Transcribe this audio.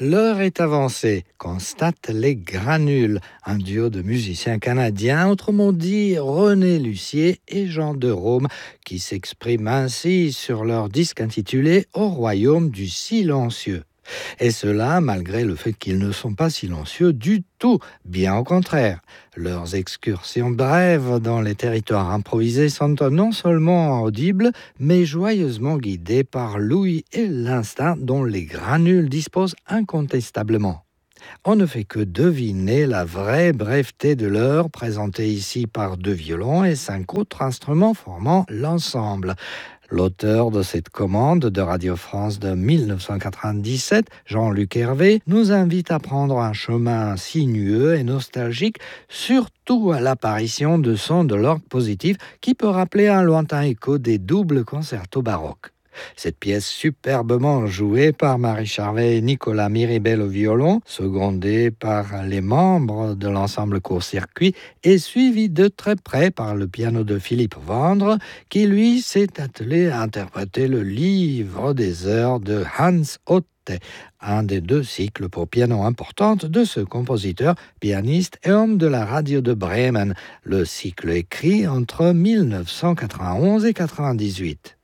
L'heure est avancée, constatent les Granules, un duo de musiciens canadiens, autrement dit René Lucier et Jean de Rome, qui s'expriment ainsi sur leur disque intitulé Au royaume du silencieux. Et cela malgré le fait qu'ils ne sont pas silencieux du tout, bien au contraire. Leurs excursions brèves dans les territoires improvisés sont non seulement audibles, mais joyeusement guidées par l'ouïe et l'instinct dont les Granules disposent incontestablement. On ne fait que deviner la vraie breveté de l'heure présentée ici par 2 violons et 5 autres instruments formant l'ensemble. L'auteur de cette commande de Radio France de 1997, Jean-Luc Hervé, nous invite à prendre un chemin sinueux et nostalgique, surtout à l'apparition de sons de l'orgue positif qui peut rappeler un lointain écho des doubles concertos baroques. Cette pièce superbement jouée par Marie Charvet et Nicolas Miribel au violon, secondée par les membres de l'ensemble Court-Circuit, est suivie de très près par le piano de Philippe Vendre, qui lui s'est attelé à interpréter le livre des heures de Hans Otte, un des 2 cycles pour piano importantes de ce compositeur, pianiste et homme de la radio de Bremen, le cycle écrit entre 1991 et 1998.